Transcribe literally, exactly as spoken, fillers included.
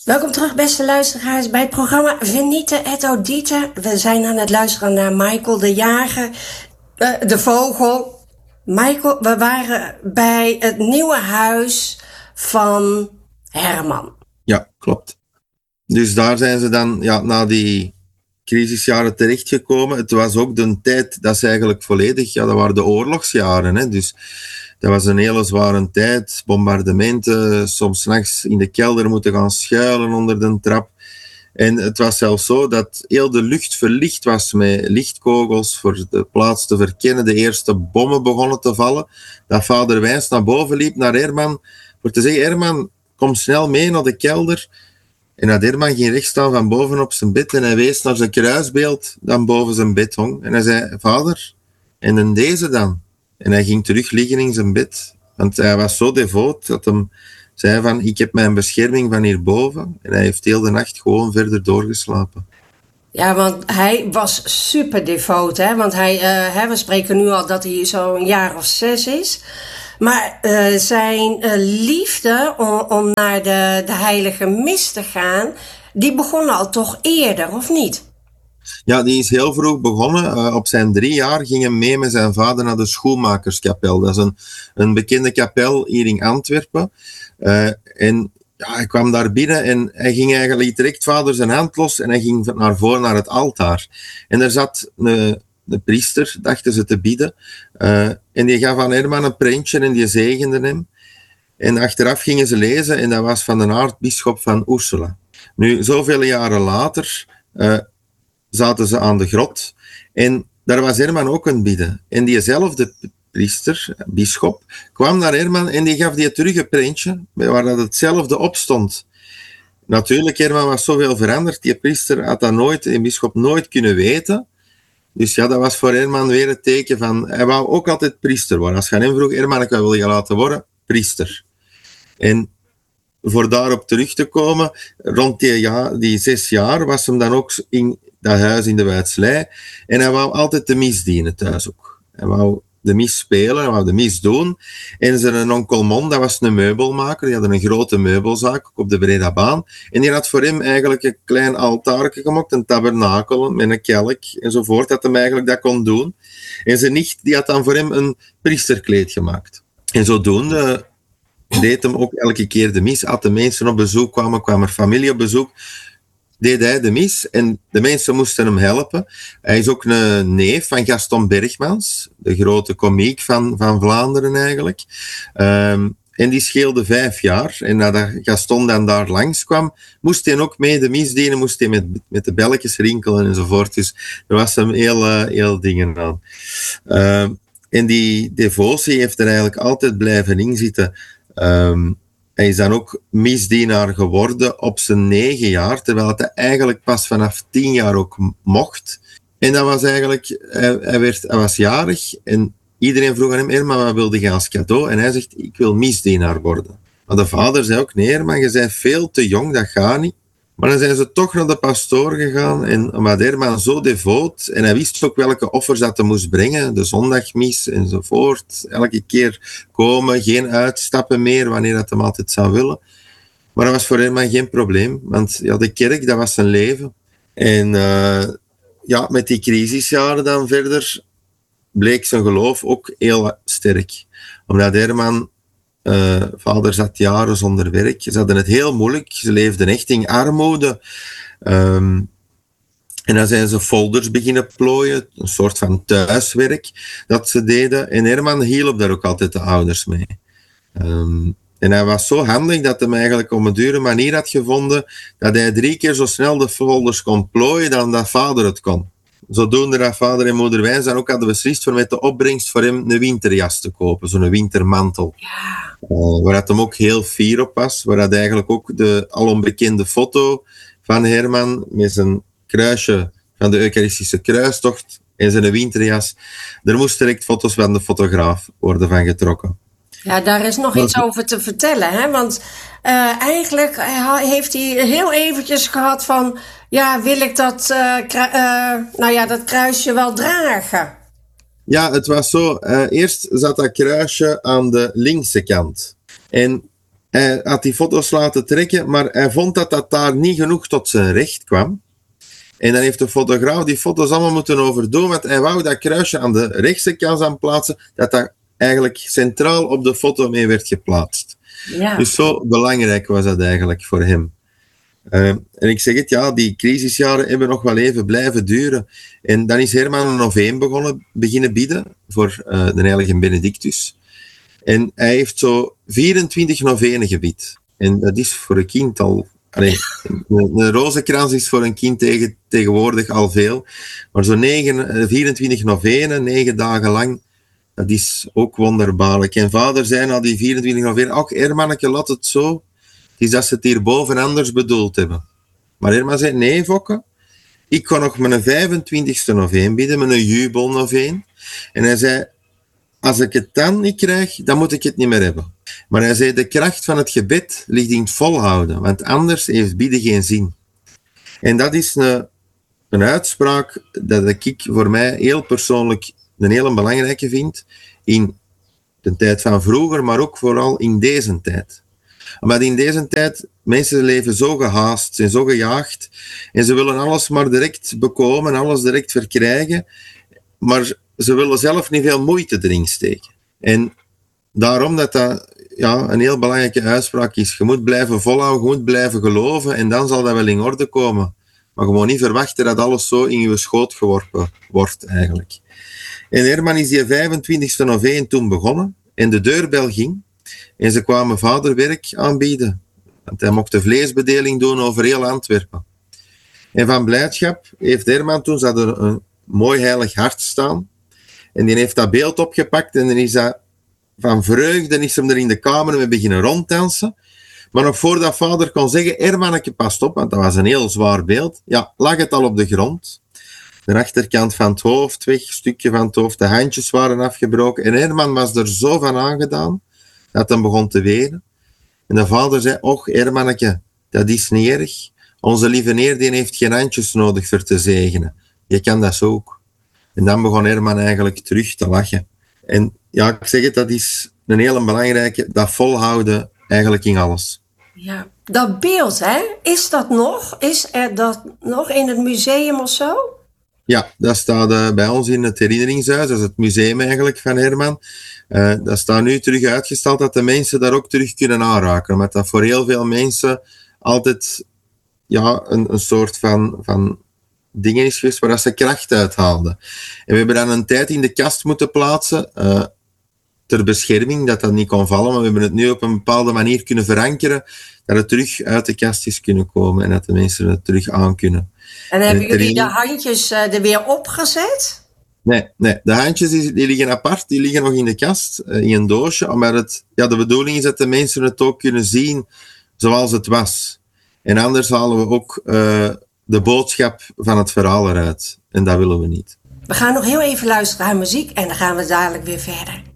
Welkom terug, beste luisteraars, bij het programma Venite et Audite. We zijn aan het luisteren naar Michael de Jager, uh, de vogel. Michael, we waren bij het nieuwe huis van Herman. Ja, klopt. Dus daar zijn ze dan ja, na die crisisjaren terechtgekomen. Het was ook de tijd, dat is eigenlijk volledig, ja, dat waren de oorlogsjaren. Hè? Dus dat was een hele zware tijd. Bombardementen, soms 's nachts in de kelder moeten gaan schuilen onder de trap. En het was zelfs zo dat heel de lucht verlicht was met lichtkogels voor de plaats te verkennen. De eerste bommen begonnen te vallen. Dat vader Wijns naar boven liep, naar Herman, voor te zeggen, Herman, kom snel mee naar de kelder. En dat Herman ging recht staan van boven op zijn bed en hij wees naar zijn kruisbeeld dat boven zijn bed hong. En hij zei, vader, en in deze dan? En hij ging terug liggen in zijn bed, want hij was zo devoot dat hij zei van, ik heb mijn bescherming van hierboven. En hij heeft heel de nacht gewoon verder doorgeslapen. Ja, want hij was super devoot, hè? Want hij, uh, hè, we spreken nu al dat hij zo'n jaar of zes is. Maar uh, zijn uh, liefde om, om naar de, de heilige mis te gaan, die begon al toch eerder, of niet? Ja, die is heel vroeg begonnen. Uh, op zijn drie jaar ging hij mee met zijn vader naar de Schoenmakerskapel. Dat is een, een bekende kapel hier in Antwerpen. Uh, en ja, hij kwam daar binnen en hij ging eigenlijk direct vader zijn hand los en hij ging naar voren naar het altaar. En er zat een, een priester, dachten ze te bidden. Uh, en die gaf aan Herman een prentje en die zegende hem. En achteraf gingen ze lezen en dat was van de aartsbisschop van Ursula. Nu, zoveel jaren later uh, zaten ze aan de grot en daar was Herman ook aan het bidden. En diezelfde priester, bisschop, kwam naar Herman en die gaf die terug een prentje waar dat hetzelfde op stond. Natuurlijk, Herman was zoveel veranderd, die priester had dat nooit, en bisschop nooit kunnen weten. Dus ja, dat was voor Herman weer het teken van, hij wou ook altijd priester worden. Als je aan hem vroeg, Herman, ik wil je laten worden, priester. En voor daarop terug te komen, rond die, ja, die zes jaar was hem dan ook in dat huis in de Weidslei. En hij wou altijd de mis dienen thuis ook. Hij wou de mis spelen, hij wou de mis doen. En zijn onkel Mon, dat was een meubelmaker, die had een grote meubelzaak op de Bredabaan. En die had voor hem eigenlijk een klein altaartje gemaakt, een tabernakel met een kelk enzovoort, dat hem eigenlijk dat kon doen. En zijn nicht, die had dan voor hem een priesterkleed gemaakt. En zodoende deed hem ook elke keer de mis. Als de mensen op bezoek kwamen, kwam er familie op bezoek, deed hij de mis en de mensen moesten hem helpen. Hij is ook een neef van Gaston Bergmans, de grote komiek van, van Vlaanderen eigenlijk. Um, en die scheelde vijf jaar. En nadat Gaston dan daar langskwam, moest hij ook mee de mis dienen, moest hij met, met de belletjes rinkelen enzovoort. Dus er was hem heel, uh, heel dingen aan. Um, en die devotie heeft er eigenlijk altijd blijven inzitten. Um, Hij is dan ook misdienaar geworden op zijn negen jaar, terwijl het eigenlijk pas vanaf tien jaar ook mocht. En dat was eigenlijk, hij, hij, werd, hij was jarig en iedereen vroeg aan hem, Herman, wat wilde je als cadeau? En hij zegt, ik wil misdienaar worden. Maar de vader zei ook, nee Herman, je bent veel te jong, dat gaat niet. Maar dan zijn ze toch naar de pastoor gegaan en omdat Herman zo devoot, en hij wist ook welke offers dat hij moest brengen, de zondagmis enzovoort, elke keer komen, geen uitstappen meer wanneer dat hem altijd zou willen. Maar dat was voor Herman geen probleem, want ja, de kerk, dat was zijn leven. En uh, ja, met die crisisjaren dan verder bleek zijn geloof ook heel sterk. Omdat Herman... Uh, vader zat jaren zonder werk. Ze hadden het heel moeilijk. Ze leefden echt in armoede. Um, en dan zijn ze folders beginnen plooien. Een soort van thuiswerk dat ze deden. En Herman hielp daar ook altijd de ouders mee. Um, en hij was zo handig dat hij eigenlijk op een dure manier had gevonden dat hij drie keer zo snel de folders kon plooien dan dat vader het kon. Zodoende dat vader en moeder Wijns dan ook hadden beslist voor met de opbrengst voor hem een winterjas te kopen, zo'n wintermantel. Ja. Uh, waar dat hem ook heel fier op was, waar dat eigenlijk ook de alonbekende foto van Herman met zijn kruisje van de Eucharistische kruistocht en zijn winterjas, er moesten direct foto's van de fotograaf worden van getrokken. Ja, daar is nog iets over te vertellen, hè? Want uh, eigenlijk heeft hij heel eventjes gehad van, ja, wil ik dat, uh, kru- uh, nou ja, dat kruisje wel dragen? Ja, het was zo. Uh, eerst zat dat kruisje aan de linkse kant. En hij had die foto's laten trekken, maar hij vond dat dat daar niet genoeg tot zijn recht kwam. En dan heeft de fotograaf die foto's allemaal moeten overdoen, want hij wou dat kruisje aan de rechtse kant aan plaatsen, dat dat eigenlijk centraal op de foto mee werd geplaatst. Ja. Dus zo belangrijk was dat eigenlijk voor hem. Uh, en ik zeg het, ja, die crisisjaren hebben nog wel even blijven duren. En dan is Herman een noveen begonnen, beginnen bieden voor uh, de heilige Benedictus. En hij heeft zo vierentwintig novenen gebied. En dat is voor een kind al... Allee, een, een rozenkrans is voor een kind tegen, tegenwoordig al veel. Maar zo negen, vierentwintig novenen, negen dagen lang, dat is ook wonderbaarlijk. En vader zei na die vierentwintig novenen, ach Hermanneke, laat het zo. Het is dat ze het hierboven anders bedoeld hebben. Maar Herman zei, nee Fokke, ik kan nog mijn vijfentwintigste noveen bieden, mijn jubelnoveen. En hij zei, als ik het dan niet krijg, dan moet ik het niet meer hebben. Maar hij zei, de kracht van het gebed ligt in het volhouden, want anders heeft bidden geen zin. En dat is een, een uitspraak dat ik voor mij heel persoonlijk een hele belangrijke vind in de tijd van vroeger, maar ook vooral in deze tijd. Maar in deze tijd, mensen leven zo gehaast, zijn zo gejaagd en ze willen alles maar direct bekomen, alles direct verkrijgen, maar ze willen zelf niet veel moeite erin steken. En daarom dat dat ja, een heel belangrijke uitspraak is. Je moet blijven volhouden, je moet blijven geloven en dan zal dat wel in orde komen. Maar gewoon niet verwachten dat alles zo in je schoot geworpen wordt eigenlijk. En Herman is die vijfentwintigste noveen toen begonnen en de deurbel ging en ze kwamen vaderwerk aanbieden. Want hij mocht de vleesbedeling doen over heel Antwerpen. En van blijdschap heeft Herman toen, ze hadden een mooi heilig hart staan en die heeft dat beeld opgepakt en dan is dat van vreugde is hem er in de kamer mee beginnen ronddansen. Maar nog voordat vader kon zeggen, Hermanneke, past op, want dat was een heel zwaar beeld, ja, lag het al op de grond. De achterkant van het hoofd weg, stukje van het hoofd, de handjes waren afgebroken. En Herman was er zo van aangedaan, dat hij begon te wenen. En de vader zei, och Hermanneke, dat is niet erg. Onze lieve Heer, die heeft geen handjes nodig voor te zegenen. Je kan dat zo ook. En dan begon Herman eigenlijk terug te lachen. En ja, ik zeg het, dat is een hele belangrijke, dat volhouden eigenlijk in alles. Ja, dat beeld, hè, is dat nog? Is er dat nog in het museum of zo? Ja, dat staat uh, bij ons in het herinneringshuis, dat is het museum eigenlijk van Herman. Uh, dat staat nu terug uitgestald, dat de mensen daar ook terug kunnen aanraken. Omdat dat voor heel veel mensen altijd ja, een, een soort van... van dingen is geweest waar ze kracht uithaalden. En we hebben dan een tijd in de kast moeten plaatsen, uh, ter bescherming, dat dat niet kon vallen, maar we hebben het nu op een bepaalde manier kunnen verankeren, dat het terug uit de kast is kunnen komen en dat de mensen het terug aan kunnen. En hebben en jullie de handjes uh, er weer opgezet? Nee, nee, de handjes die, die liggen apart, die liggen nog in de kast, uh, in een doosje, omdat het, ja, de bedoeling is dat de mensen het ook kunnen zien zoals het was. En anders halen we ook uh, de boodschap van het verhaal eruit. En dat willen we niet. We gaan nog heel even luisteren naar muziek en dan gaan we dadelijk weer verder.